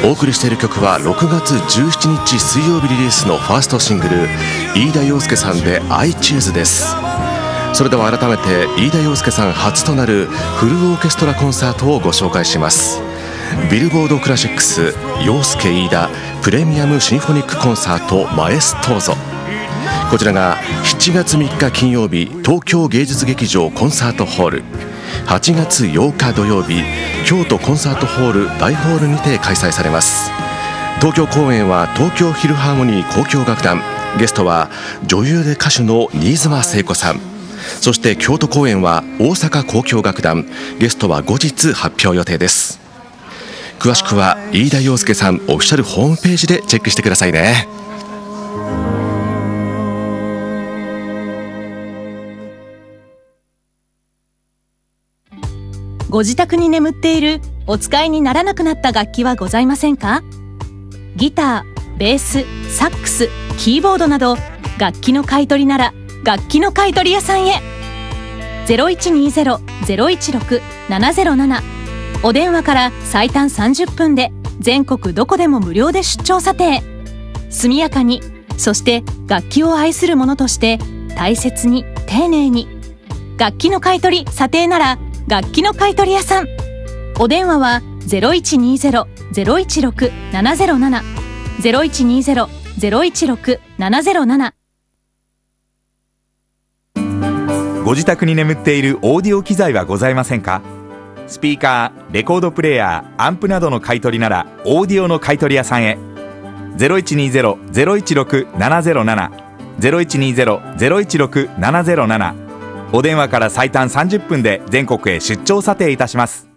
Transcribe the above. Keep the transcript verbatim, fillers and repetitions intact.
お送りしている曲はろくがつじゅうしちにち水曜日リリースのファーストシングル、飯田洋介さんで I Choose です。それでは改めて飯田洋介さん初となるフルオーケストラコンサートをご紹介します。ビルボードクラシックス洋介飯田プレミアムシンフォニックコンサートマエストーゾ。こちらがしちがつみっか金曜日東京芸術劇場コンサートホール、はちがつようか土曜日京都コンサートホール大ホールにて開催されます。東京公演は東京フィルハーモニー交響楽団、ゲストは女優で歌手の新妻聖子さん。そして京都公演は大阪交響楽団、ゲストは後日発表予定です。詳しくは飯田洋介さんオフィシャルホームページでチェックしてくださいね。 ご自宅に眠っているお使いにならなくなった楽器はございませんか？ギター、ベース、サックス、キーボードなど楽器の買い取りなら楽器の買い取り屋さんへ。 ゼロいちにゼロ ゼロいちろく ななゼロなな お電話から最短さんじゅっぷんで全国どこでも無料で出張査定。速やかに、そして楽器を愛する者として大切に丁寧に。楽器の買い取り査定なら楽器の買い取り屋さん。お電話は ゼロいちにゼロ ゼロいちろく ななゼロなな ゼロいちにゼロ ゼロいちろく ななゼロなな。 ご自宅に眠っているオーディオ機材はございませんか？スピーカー、レコードプレーヤー、アンプなどの買い取りならオーディオの買い取り屋さんへ。 ゼロいちにゼロ ゼロいちろく ななゼロなな ゼロいちにゼロ ゼロいちろく ななゼロなな。お電話から最短さんじゅっぷんで全国へ出張査定いたします。